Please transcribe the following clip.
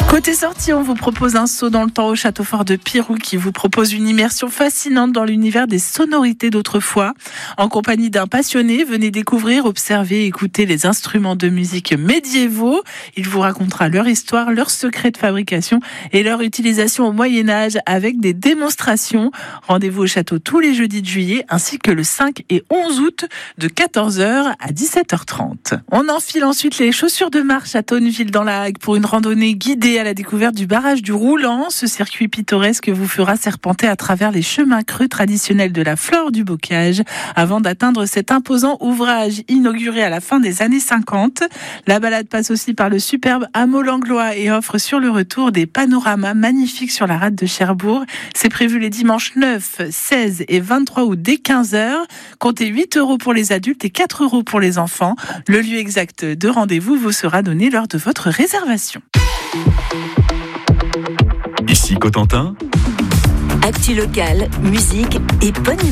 Côté sortie, on vous propose un saut dans le temps au château fort de Pirou qui vous propose une immersion fascinante dans l'univers des sonorités d'autrefois. En compagnie d'un passionné, venez découvrir, observer et écouter les instruments de musique médiévaux. Il vous racontera leur histoire, leurs secrets de fabrication et leur utilisation au Moyen-Âge avec des démonstrations. Rendez-vous au château tous les jeudis de juillet ainsi que le 5 et 11 août de 14h à 17h30. On enfile ensuite les chaussures de marche à Tonneville dans la Hague pour une randonnée guidée à la découverte du barrage du Roulant. Ce circuit pittoresque vous fera serpenter à travers les chemins creux traditionnels de la Flore du Bocage avant d'atteindre cet imposant ouvrage inauguré à la fin des années 50. La balade passe aussi par le superbe hameau Langlois et offre sur le retour des panoramas magnifiques sur la rade de Cherbourg. C'est prévu les dimanches 9, 16 et 23 août dès 15h. Comptez 8 € pour les adultes et 4 € pour les enfants. Le lieu exact de rendez-vous vous sera donné lors de votre réservation. Ici Cotentin. Actu locale, musique et bonne